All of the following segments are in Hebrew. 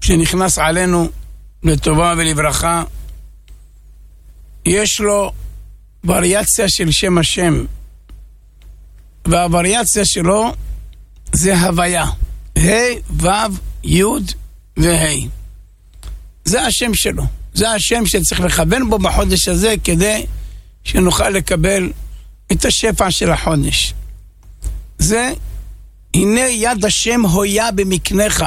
שנכנס עלינו לטובה ולברכה, יש לו וריאציה של שם השם, והווריאציה שלו זה הוויה, ה' ו' י' וה'. זה השם שלו, זה השם שצריך לכוון בו בחודש הזה כדי שנוכל לקבל את השפע של החודש. זה הנה יד השם הויה במקנך,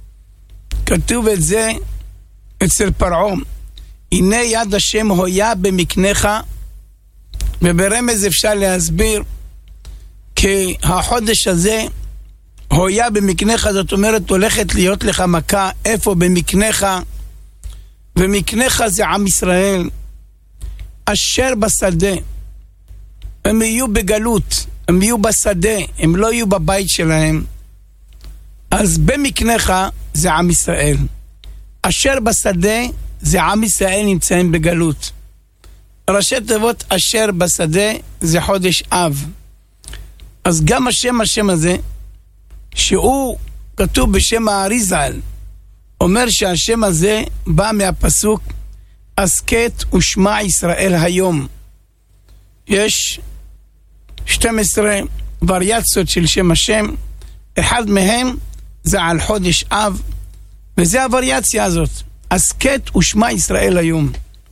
כתוב את זה אצל פרעה, הנה יד השם הויה במקנך, וברמז אפשר להסביר כי החודש הזה הויה במקנך, זאת אומרת הולכת להיות לך מכה. איפה? במקנך. ומקנך זה עם ישראל אשר בשדה. הם יהיו בגלות, הם יהיו בשדה, הם לא יהיו בבית שלהם. אז במקנך זה עם ישראל, אשר בשדה זה עם ישראל נמצאים בגלות. ראשי תיבות אשר בשדה זה חודש אב. אז גם השם הזה שהוא כתוב בשם האריזל, אומר שהשם הזה בא מהפסוק הסכת ושמע ישראל היום. יש 12 וריאציות של שם השם, אחד מהם זה על חודש אב, וזה הווריאציה הזאת, הסכת ושמע ישראל היום.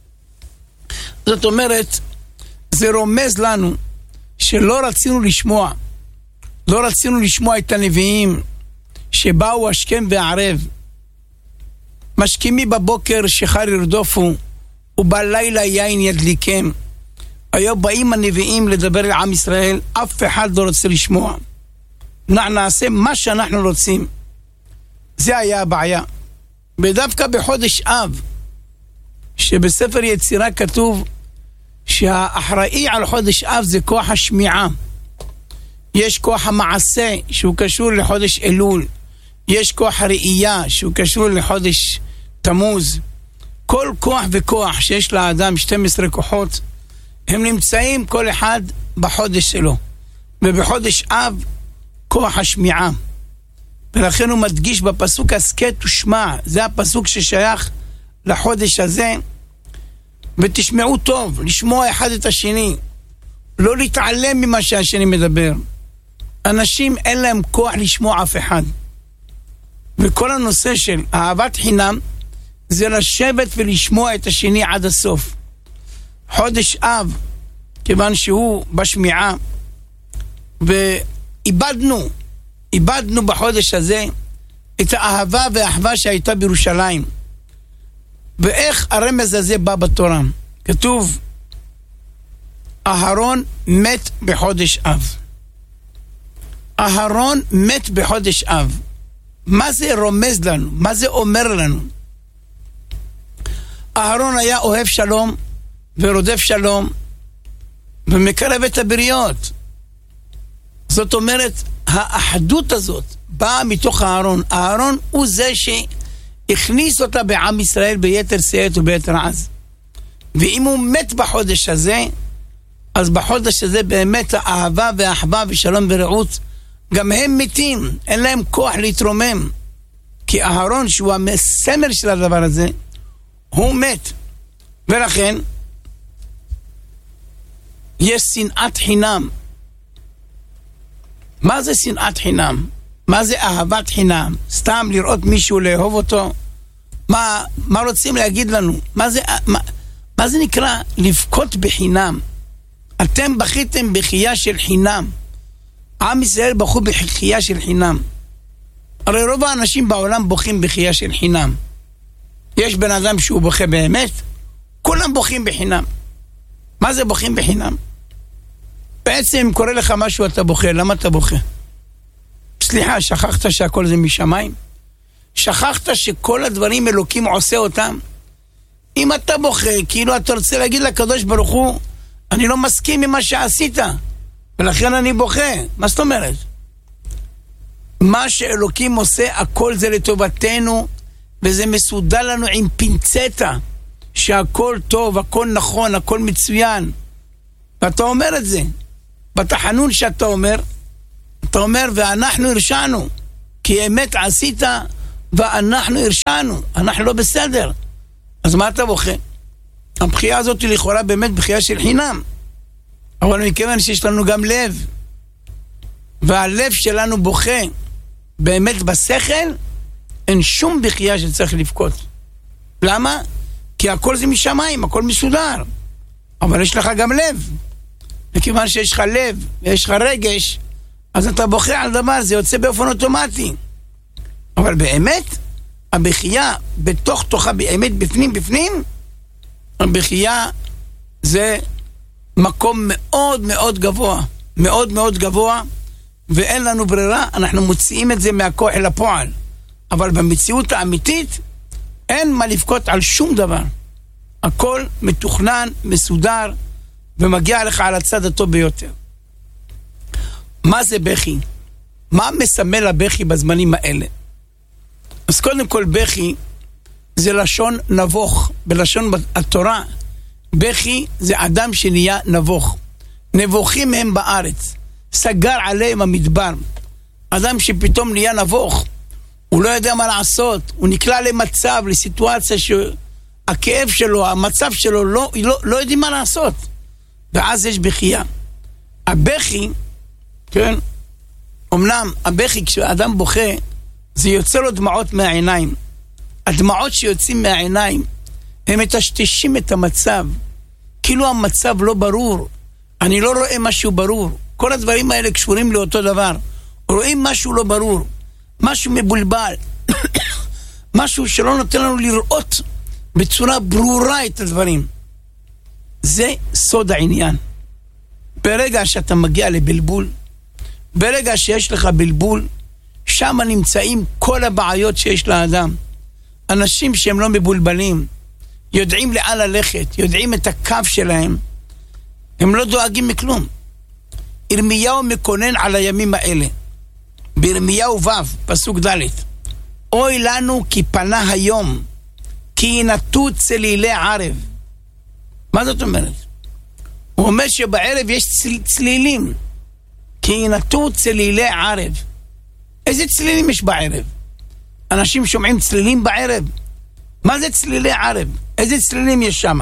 זאת אומרת, זה רומז לנו שלא רצינו לשמוע, לא רצינו לשמוע את הנביאים שבאו השכם והערב, משכימי בבוקר שחר ירדופו ובלילה יין ידליקם. היום באים הנביאים לדבר על עם ישראל, אף אחד לא רוצה לשמוע. נעשה מה שאנחנו רוצים. זה היה הבעיה. ודווקא בחודש אב, שבספר יצירה כתוב שהאחראי על חודש אב זה כוח השמיעה. יש כוח המעשה שהוא קשור לחודש אלול, יש כוח הראייה שהוא קשור לחודש תמוז. כל כוח וכוח שיש לאדם 12 כוחות, הם נמצאים כל אחד בחודש שלו. ובחודש אב כוח השמיעה, ולכן הוא מדגיש בפסוק הסכת ושמע, זה הפסוק ששייך לחודש הזה. ותשמעו טוב, לשמוע אחד את השני, לא להתעלם ממה שהשני מדבר. אנשים אין להם כוח לשמוע אף אחד. וכל הנושא של אהבת חינם זה לשבת ולשמוע את השני עד הסוף. חודש אב, כיוון שהוא בשמיעה, ואיבדנו בחודש הזה את האהבה והאחווה שהייתה בירושלים. ואיך הרמז הזה בא בתורה? כתוב אהרון מת בחודש אב. אהרון מת בחודש אב. מה זה רומז לנו? מה זה אומר לנו? אהרון היה אוהב שלום ורודף שלום ומקרב את הבריות. זאת אומרת, האחדות הזאת באה מתוך אהרון. אהרון הוא זה שהכניס אותה בעם ישראל ביתר שאת וביתר עז. ואם הוא מת בחודש הזה, אז בחודש הזה באמת האהבה והאחווה ושלום ורעות גם הם מתים, אין להם כוח להתרומם. כי אהרון שהוא המסמל של הדבר הזה, הוא מת. ולכן יש שנאת חינם. מה זה שנאת חינם? מה זה אהבת חינם? סתם לראות מישהו, לאהוב אותו? מה רוצים להגיד לנו? מה זה נקרא לבכות בחינם? אתם בכיתם בחייה של חינם. עם ישראל בכו בחייה של חינם. הרי רוב האנשים בעולם בוכים בחייה של חינם. יש בן אדם שהוא בוכה באמת? כולם בוכים בחינם. מה זה בוכים בחינם? בעצם אם קורא לך משהו אתה בוכה, למה אתה בוכה? סליחה, שכחת שהכל זה משמיים? שכחת שכל הדברים אלוקים עושה אותם? אם אתה בוכה, כאילו אתה רוצה להגיד לקדוש ברוך הוא, אני לא מסכים עם מה שעשית, ולכן אני בוכה. מה זאת אומרת? מה שאלוקים עושה, הכל זה לטובתנו, וזה מסודר לנו עם פינצטה, שהכל טוב, הכל נכון, הכל מצוין. ואתה אומר את זה. בתחנון שאתה אומר, אתה אומר, ואנחנו הרשענו, כי אמת עשית ואנחנו הרשענו, אנחנו לא בסדר. אז מה אתה בוכה? הבחייה הזאת היא לכאורה באמת בחייה של חינם, אבל מכיוון שיש לנו גם לב, והלב שלנו בוכה באמת בשכל, אין שום בחייה שצריך לבכות. למה? כי הכל זה משמיים, הכל מסודר, אבל יש לך גם לב, וכיוון שיש לך לב ויש לך רגש, אז אתה בוכה על דבר, זה יוצא באופן אוטומטי. אבל באמת הבכייה בתוך תוכה, באמת בפנים, הבכייה זה מקום מאוד מאוד גבוה, מאוד מאוד גבוה, ואין לנו ברירה, אנחנו מוציאים את זה מהכוח אל הפועל. אבל במציאות האמיתית אין מה לבכות על שום דבר, הכל מתוכנן, מסודר, ומגיע לך על הצד הטוב ביותר. מה זה בכי? מה מסמל הבכי בזמנים האלה? אז קודם כל בכי זה לשון נבוך. בלשון התורה בכי זה אדם שנהיה נבוך. נבוכים הם בארץ, סגר עליהם המדבר. אדם שפתאום נהיה נבוך, הוא לא יודע מה לעשות, הוא נקלע למצב, לסיטואציה שהכאב שלו, המצב שלו לא יודעים מה לעשות, ואז יש בכייה. הבכי, כן, אמנם הבכי כשאדם בוכה זה יוצא לו דמעות מהעיניים. הדמעות שיוצאים מהעיניים הם מטשטשים את המצב, כאילו המצב לא ברור, אני לא רואה משהו ברור. כל הדברים האלה קשורים לאותו דבר, רואים משהו לא ברור, משהו מבולבל, משהו שלא נותן לנו לראות בצורה ברורה את הדברים. זה סוד העניין. ברגע שאתה מגיע לבלבול, ברגע שיש לך בלבול, שם נמצאים כל הבעיות שיש לאדם. אנשים שהם לא מבולבלים, יודעים לאן ללכת, יודעים את הקו שלהם, הם לא דואגים מכלום. ירמיהו מקונן על הימים האלה, בירמיהו ו' פסוק ד', אוי לנו כי פנה היום, כי ינטו צלילי ערב. מה זאת אומרת? הוא אומר שבערב יש צלילים, כי ינטו צלילי ערב. איזה צלילים יש בערב? אנשים שומעים צלילים בערב? מה זה צלילי ערב? איזה צלילים יש שם?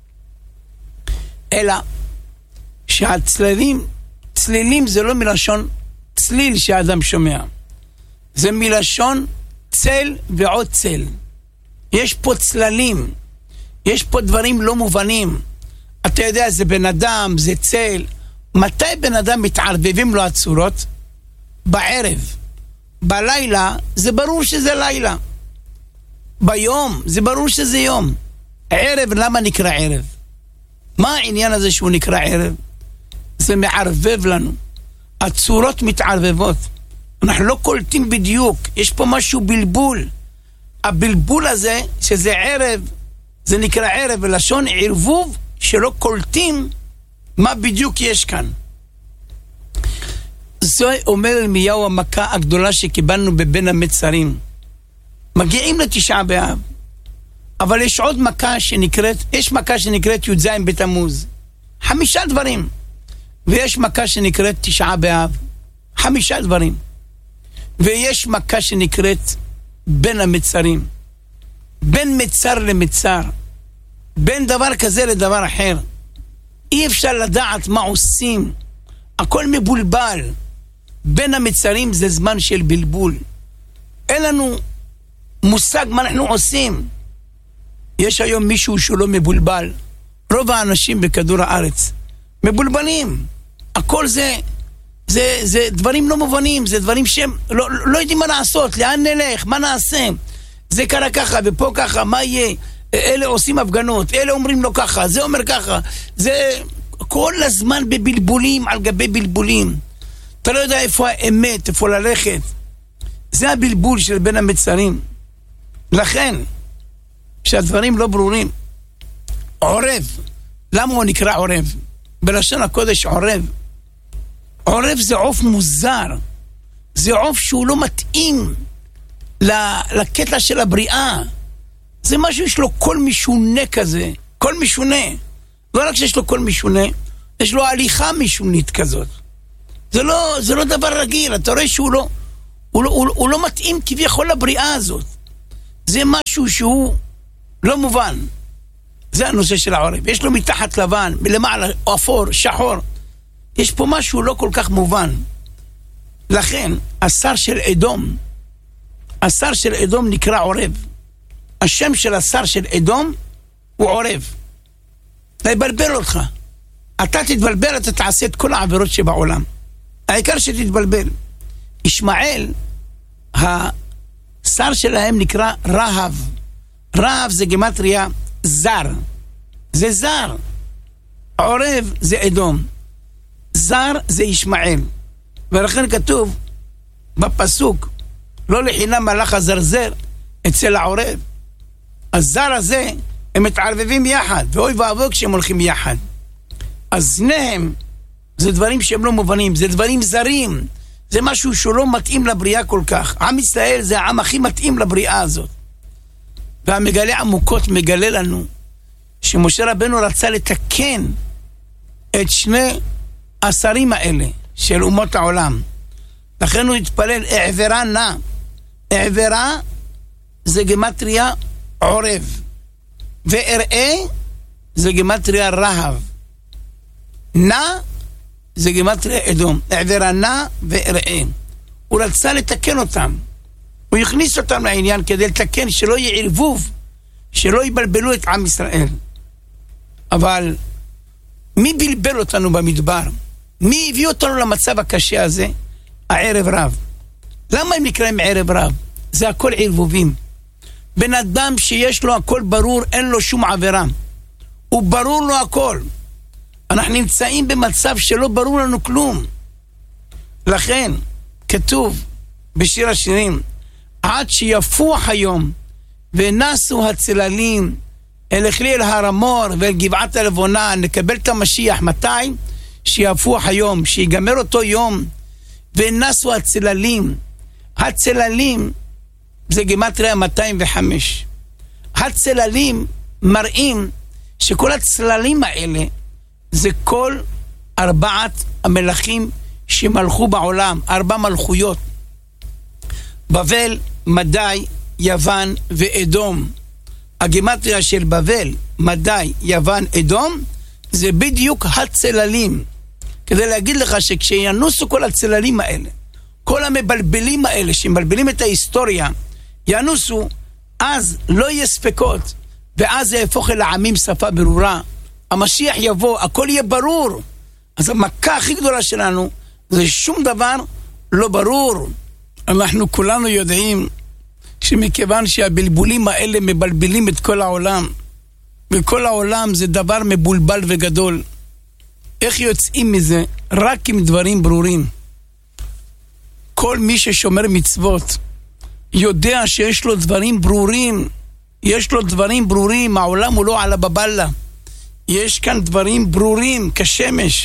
אלא שהצלילים, צלילים זה לא מלשון צליל שהאדם שומע, זה מלשון צל ועוד צל. יש פה צללים, יש פה דברים לא מובנים. אתה יודע, זה בן אדם, זה צל. מתי בן אדם מתערבבים לו הצורות? בערב. בלילה זה ברור שזה לילה, ביום זה ברור שזה יום. ערב, למה נקרא ערב? מה העניין הזה שהוא נקרא ערב? זה מערבב לנו, הצורות מתערבבות, אנחנו לא קולטים בדיוק, יש פה משהו בלבול. הבלבול הזה שזה ערב, זה נקרא ערב, ולשון ערבוב שלא קולטים מה בדיוק יש כאן. זו אומר ירמיהו המכה הגדולה שקיבלנו בבין המצרים. מגיעים לתשעה באב, אבל יש עוד מכה שנקראת, יש מכה שנקראת י"ז בתמוז, 5 דברים, ויש מכה שנקראת תשעה באב, 5 דברים, ויש מכה שנקראת בין המצרים, בין מצר למצר, בין דבר כזה לדבר אחר. אי אפשר לדעת מה עושים, הכל מבולבל. בין המצרים זה זמן של בלבול, אין לנו מושג מה אנחנו עושים. יש היום מישהו שהוא לא מבולבל? רוב האנשים בכדור הארץ מבולבלים. הכל זה דברים לא מובנים, זה דברים שהם לא יודעים מה לעשות, לאן נלך, מה נעשה, זה קרה ככה ופה ככה, מה יהיה, אלה עושים הפגנות, אלה אומרים לו ככה, זה אומר ככה, זה כל הזמן בבלבולים על גבי בלבולים. אתה לא יודע איפה האמת, איפה ללכת. זה הבלבול של בין המצרים. לכן שהדברים לא ברורים, עורב. למה הוא נקרא עורב? בלשון הקודש עורב, עורב זה עוף מוזר, זה עוף שהוא לא מתאים לקטע של הבריאה. זה משהו יש לו קול משונה כזה, קול משונה. לא רק שיש לו קול משונה, יש לו הליכה משונית כזאת. זה לא דבר רגיל. אתה רואה שהוא לא מתאים כביכול לבריאה הזאת. זה משהו שהוא לא מובן. זה הנושא של העורב. יש לו מתחת לבן, מלמעלה אפור, שחור. יש פה משהו לא כל כך מובן. לכן, השר של אדום נקרא עורב. השם של השר של אדום הוא עורב. להיבלבל אותך. אתה תתבלבל, אתה תעשה את כל העבירות שבעולם. העיקר שתתבלבל. ישמעאל, השר שלהם נקרא רהב. רהב זה גימטריה זר. זה זר. עורב זה אדום. זר זה ישמעאל. ולכן כתוב בפסוק, לא לחינם מלאך הזרזר אצל העורב. הזר הזה, הם מתערבבים יחד, ואוי ואבוי כשהם הולכים יחד. אז שניהם, זה דברים שהם לא מובנים, זה דברים זרים, זה משהו שהוא לא מתאים לבריאה כל כך. עם ישראל זה העם הכי מתאים לבריאה הזאת. והמגלה עמוקות מגלה לנו, שמשה רבנו רצה לתקן את שני השרים האלה, של אומות העולם. לכן הוא התפלל, העברה נא. העברה זה גימטריה עורב. ואראה זה גימטריה רהב. נא זה גימטריה אדום. העברה נא ואראה. הוא רצה לתקן אותם. הוא הכניס אותם לעניין כדי לתקן שלא יהיה ערבוב, שלא יבלבלו את עם ישראל. אבל מי בלבל אותנו במדבר? מי הביא אותנו למצב הקשה הזה? הערב רב. למה הם נקראים ערב רב? זה הכל ערבובים. בן אדם שיש לו הכל ברור, אין לו שום עבירה. הוא ברור לו הכל. אנחנו נמצאים במצב שלא ברור לנו כלום. לכן, כתוב בשיר השירים, עד שיפוח היום ונסו הצללים אל הכליל הר המור ואל גבעת הלבונה, נקבל את המשיח. מתי? שיפוח היום, שיגמר אותו יום ונסו הצללים. הצללים זה גימטריה 205. הצללים מראים שכל הצללים האלה זה כל 4 המלכים שמלכו בעולם, 4 מלכויות. בבל, מדי, יוון ואדום. הגימטריה של בבל, מדי, יוון, אדום, זה בדיוק הצללים. כדי להגיד לך שכשינוסו כל הצללים האלה, כל המבלבלים האלה שמבלבלים את ההיסטוריה, ינוסו, אז לא יהיה ספקות, ואז זה יהפוך אל העמים שפה ברורה. המשיח יבוא, הכל יהיה ברור. אז המכה הכי גדולה שלנו זה שום דבר לא ברור. אנחנו כולנו יודעים שמכיוון שהבלבולים האלה מבלבלים את כל העולם, וכל העולם זה דבר מבולבל וגדול. איך יוצאים מזה? רק עם דברים ברורים. כל מי ששומר מצוות יודע שיש לו דברים ברורים. יש לו דברים ברורים. העולם הוא לא על הבבלה. יש כאן דברים ברורים כשמש.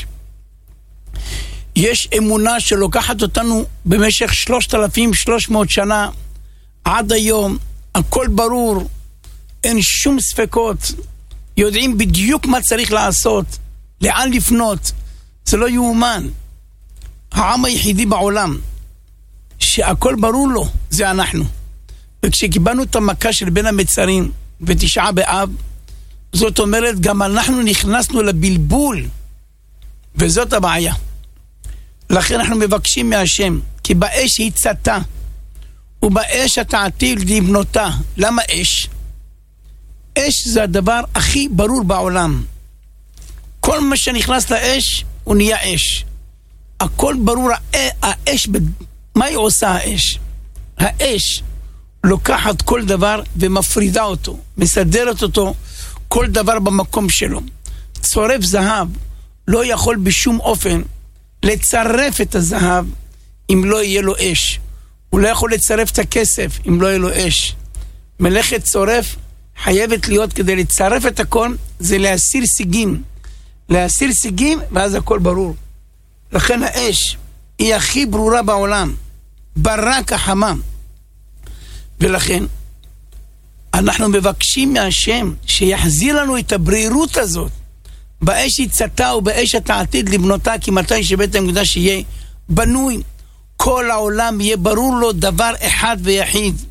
יש אמונה שלוקחת אותנו במשך 3,300 שנה עד היום. הכל ברור, אין שום ספקות, יודעים בדיוק מה צריך לעשות, לאן לפנות. זה לא יאומן. העם היחידי בעולם שהכל ברור לו זה אנחנו. וכשקיבלנו את המכה של בין המצרים ב9 באב, זאת אומרת גם אנחנו נכנסנו לבלבול, וזאת הבעיה. לכן אנחנו מבקשים מהשם, כי באש היא צתה, ובאש אתה עתיד לבנותה. למה אש? אש זה הדבר הכי ברור בעולם. כל מה שנכנס לאש הוא נהיה אש. הכל ברור. האש, מה היא עושה האש? האש לוקחת כל דבר ומפרידה אותו, מסדרת אותו, כל דבר במקום שלו. צורף זהב לא יכול בשום אופן לצרף את הזהב אם לא יהיה לו אש. הוא לא יכול לצרף את הכסף אם לא יהיה לו אש. מלאכת צורף חייבת להיות, כדי לצרף את הכל זה להסיר סיגים. להסיר סיגים ואז הכל ברור. לכן האש היא הכי ברורה בעולם, בררה כחמה. ולכן אנחנו מבקשים מהשם שיחזיר לנו את הברירות הזאת. באש היא צתה ובאש אתה עתיד לבנותה, כי מתי שבית המקדש יהיה בנוי, כל העולם יהיה ברור לו דבר אחד ויחיד.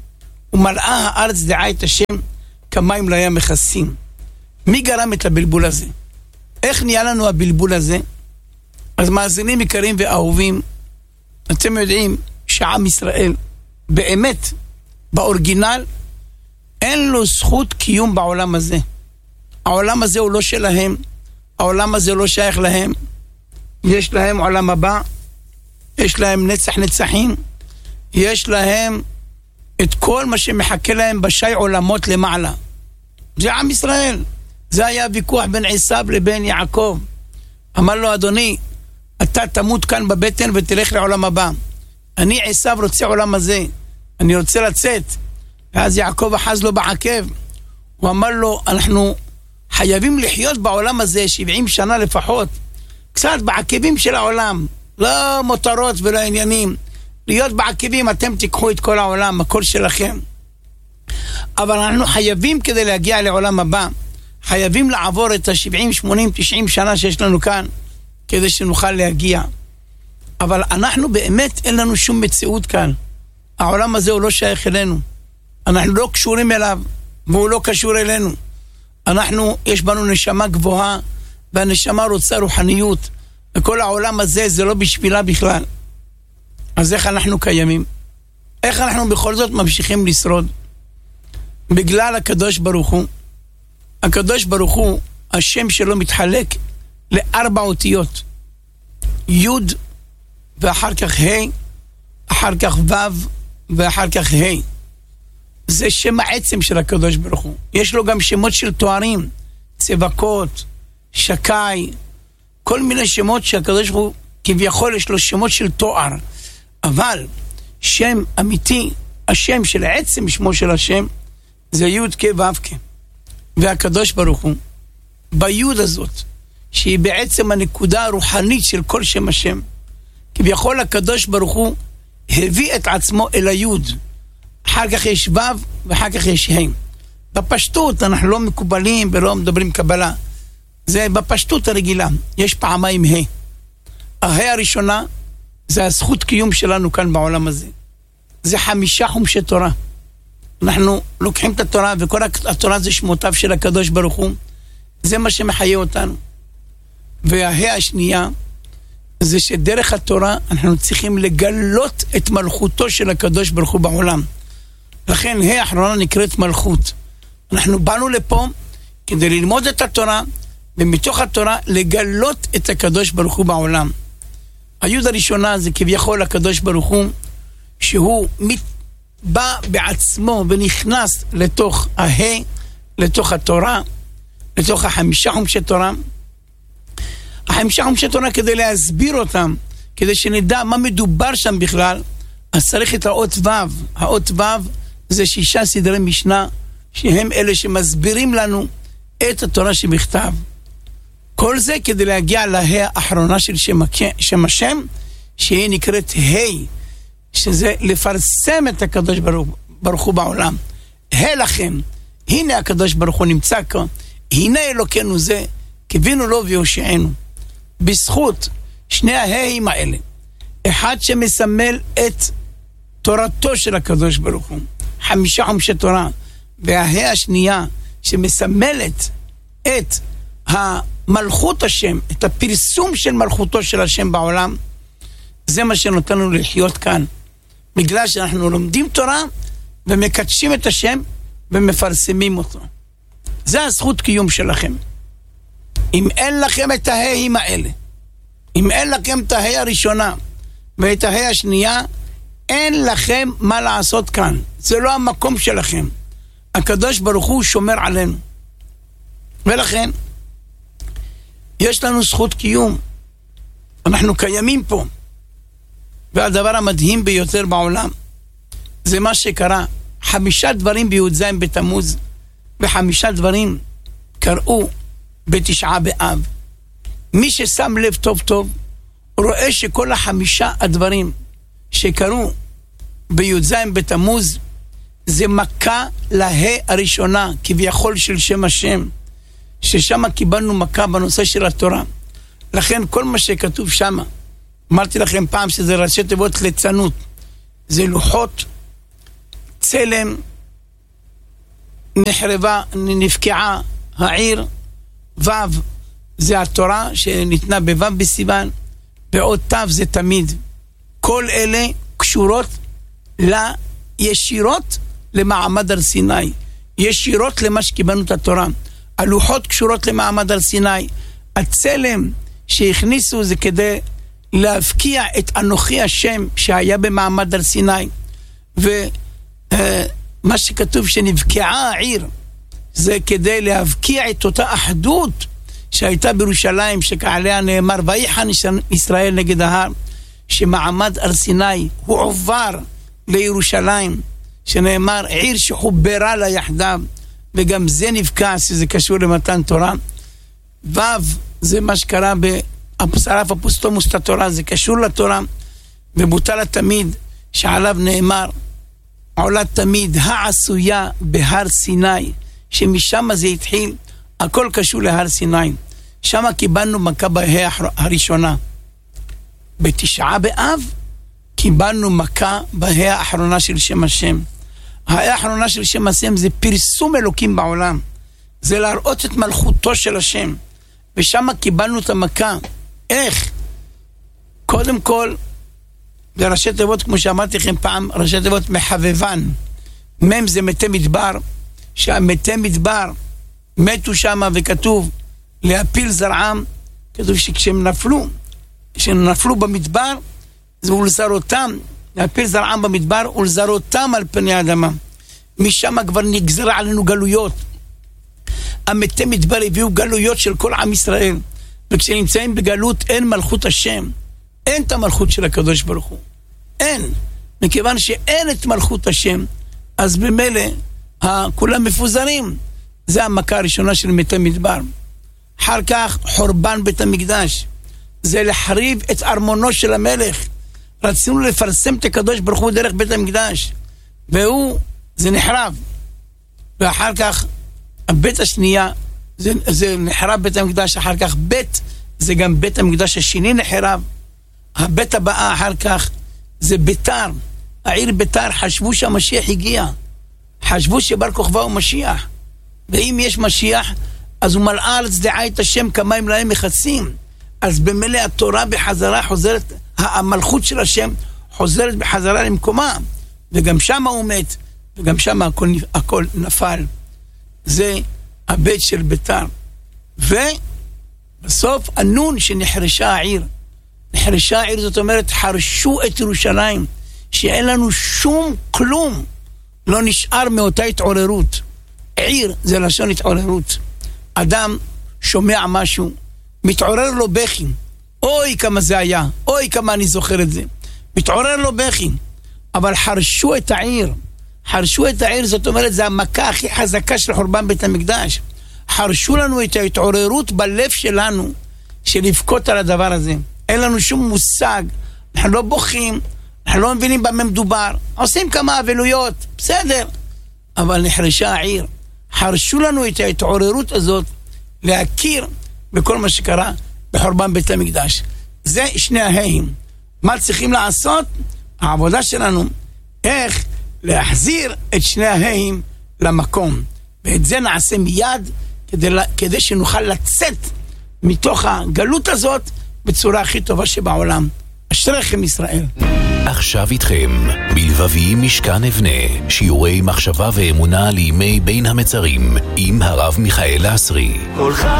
ומלאה הארץ דעה את השם כמים לים מכסים. מי גרם את הבלבול הזה? איך נהיה לנו הבלבול הזה? אז מאזינים יקרים ואהובים, אתם יודעים שעם ישראל באמת באורגינל אין לו זכות קיום בעולם הזה. העולם הזה הוא לא שלהם, העולם הזה לא שייך להם. יש להם עולם הבא, יש להם נצח נצחים, יש להם את כל מה שמחכה להם בשי עולמות למעלה. זה עם ישראל. זה היה ויכוח בין עשיו לבין יעקב. אמר לו, אדוני, אתה תמות כאן בבטן ותלך לעולם הבא. אני עשיו רוצה עולם הזה, אני רוצה לצאת. ואז יעקב אחז לו בעקב. הוא אמר לו, אנחנו חייבים לחיות בעולם הזה 70 שנה לפחות, קצת בעקבים של העולם, לא מותרות ולא עניינים. להיות בעקבים, אתם תיקחו את כל העולם, הכל שלכם. אבל אנחנו חייבים כדי להגיע לעולם הבא, חייבים לעבור את ה-70, 80, 90 שנה שיש לנו כאן, כדי שנוכל להגיע. אבל אנחנו באמת אין לנו שום מציאות כאן. העולם הזה הוא לא שייך אלינו. אנחנו לא קשורים אליו, והוא לא קשור אלינו. יש בנו נשמה גבוהה, והנשמה רוצה רוחניות, וכל העולם הזה זה לא בשבילה בכלל. אז איך אנחנו קיימים? איך אנחנו בכל זאת ממשיכים לשרוד? בגלל הקדוש ברוך הוא. הקדוש ברוך הוא, השם שלו מתחלק ל4 אותיות. י' ואחר כך ה', אחר כך ו' ואחר כך ה'. זה שם העצם של הקדוש ברוך הוא. יש לו גם שמות של תוארים, צבקות, שקי, כל מיני שמות שהקדוש ברוך הוא כביכול יש לו שמות של תואר. אבל שם אמיתי, השם של העצם שמו של השם, זה י' כ' ו' כ'. והקדוש ברוך הוא, ביוד הזאת, שהיא בעצם הנקודה הרוחנית של כל שם השם, כביכול הקדוש ברוך הוא הביא את עצמו אל היוד. אחר כך יש ו' ואחר כך יש ה'. בפשטות אנחנו לא מקובלים ולא מדברים קבלה. זה בפשטות הרגילה. יש פעמיים ה'. הה' הראשונה זה הזכות קיום שלנו כאן בעולם הזה. זה 5 חומשי תורה. אנחנו לוקחים את התורה, וכל התורה זה שמותיו של הקדוש ברוך הוא. זה מה שמחיה אותנו. והה' השנייה זה שדרך התורה אנחנו צריכים לגלות את מלכותו של הקדוש ברוך הוא בעולם. לכן ה' האחרונה נקראת מלכות. אנחנו באנו לפה כדי ללמוד את התורה, ומתוך התורה לגלות את הקדוש ברוך הוא בעולם. היוד הראשונה זה כביכול הקדוש ברוך הוא, שהוא בא בעצמו ונכנס לתוך לתוך התורה, לתוך 5 חומשי תורה. 5 חומשי תורה כדי להסביר אותם, כדי שנדע מה מדובר שם בכלל, אז צריך את האות ו'. האות ו' זה 6 סדרי משנה, שהם אלה שמסבירים לנו את התורה שבכתב. כל זה כדי להגיע לה' האחרונה של שם השם, שהיא נקראת ה', שזה לפרסם את הקדוש ברוך הוא בעולם. ה' לכם, הנה הקדוש ברוך הוא נמצא כאן, הנה אלוקינו זה, קיווינו לו ויושענו. בזכות שני הה'ים האלה, אחד שמסמל את תורתו של הקדוש ברוך הוא, 5 חומשי תורה, והה' השנייה שמסמלת את המלכות השם, את הפרסום של מלכותו של השם בעולם, זה מה שנותן לנו לחיות כאן, בגלל שאנחנו לומדים תורה ומקדשים את השם ומפרסמים אותו. זה הזכות קיום שלכם. אם אין לכם את הה'ים האלה, אם אין לכם את הה' הראשונה ואת הה' השנייה, אין לכם מה לעשות כאן. זה לא המקום שלכם. הקדוש ברוך הוא שומר עלינו, ולכן יש לנו זכות קיום. אנחנו קיימים פה. והדבר המדהים ביותר בעולם זה מה שקרה. 5 דברים בי"ז בתמוז, ו5 דברים קראו בתשעה באב. מי ששם לב טוב טוב רואה שכל 5 הדברים שקראו בי"ז בתמוז זה מכה לה' הראשונה כביכול של שם השם, ששם קיבלנו מכה בנושא של התורה. לכן כל מה שכתוב שם, אמרתי לכם פעם שזה ראשי תיבות ליצנות, זה לוחות, צלם, נחרבה, נפקעה העיר. ו' זה התורה שניתנה בו' בסיוון, ועוד ת' זה תמיד. כל אלה קשורות ישירות למעמד הר סיני, ישירות למה שקיבלנו את התורה. הלוחות קשורות למעמד הר סיני. הצלם שהכניסו זה כדי להפקיע את אנוכי השם שהיה במעמד הר סיני. ומה שכתוב שנבקעה העיר זה כדי להבקיע את אותה אחדות שהייתה בירושלים, שעליה נאמר ויחן ישראל נגד ההר, שמעמד הר סיני הוא עובר לירושלים, שנאמר עיר שחוברה לה יחדיו, וגם זה נבקע, שזה קשור למתן תורה. ו' זה מה שקרה בשרף אפוסטומוס את התורה, זה קשור לתורה. ובוטל התמיד שעליו נאמר עולה תמיד העשויה בהר סיני, שמשם זה התחיל, הכל קשור להר סיני. שם קיבלנו מכה בה"א הראשונה. בתשעה באב קיבלנו מכה בה"א האחרונה של שם השם. הה"א האחרונה של שם השם זה פרסום אלוקים בעולם, זה להראות את מלכותו של השם, ושם קיבלנו את המכה. איך? קודם כל לראשי תיבות, כמו שאמרתי לכם פעם, ראשי תיבות מחבבן. מם זה מתי מדבר, שהמתי מדבר מתו שם, וכתוב להפיל זרעם, כתוב שכשהם נפלו במדבר, זה ולזרותם, להפיל זרעם במדבר ולזרותם על פני האדמה. משם כבר נגזרה עלינו גלויות. המתי מדבר הביאו גלויות של כל עם ישראל, וכשנמצאים בגלות אין מלכות השם, אין את המלכות של הקדוש ברוך הוא, אין. מכיוון שאין את מלכות השם, אז במילא כולם מפוזרים. זה המכה הראשונה של מתי מדבר. אחר כך חורבן בית המקדש, זה להחריב את ארמונו של המלך. רצינו לפרסם את הקדוש ברוך הוא דרך בית המקדש, זה נחרב. ואחר כך הבית השנייה, זה נחרב בית המקדש. אחר כך בית, זה גם בית המקדש השני נחרב. הבית הבאה אחר כך זה ביתר, העיר ביתר. חשבו שהמשיח הגיע, חשבו שבר כוכבא הוא משיח, ואם יש משיח אז הוא מלאה הארץ דעה את השם כמים להם מחצים. אז במילא התורה בחזרה חוזרת, המלכות של השם חוזרת בחזרה למקומה, וגם שם הוא מת, וגם שם הכל נפל. זה הבית של ביתר. ובסוף הנון שנחרשה העיר. נחרשה העיר, זאת אומרת חרשו את ירושלים, שאין לנו שום כלום, לא נשאר מאותה התעוררות. עיר זה לשון התעוררות. אדם שומע משהו, מתעורר לו בכי, אוי כמה זה היה, אוי כמה אני זוכר את זה, מתעורר לו בכי. אבל חרשו את העיר. חרשו את העיר, זאת אומרת זה המכה הכי חזקה של חורבן בית המקדש. חרשו לנו את ההתעוררות בלב שלנו, של לבכות על הדבר הזה. אין לנו שום מושג, אנחנו לא בוכים, אנחנו לא מבינים במה מדובר, עושים כמה אבלויות, בסדר, אבל נחרשה העיר. חרשו לנו את ההתעוררות הזאת להכיר בכל מה שקרה בחורבן בית המקדש. זה שני ההיים. מה צריכים לעשות? העבודה שלנו איך להחזיר את שני ההיים למקום, ואת זה נעשה מיד כדי שנוכל לצאת מתוך הגלות הזאת בצורה הכי טובה שבעולם. אשריכם ישראל. עכשיו איתכם בלבבי משכן אבנה, שיעורי מחשבה ואמונה לימי בין המצרים עם הרב מיכאל אסרי.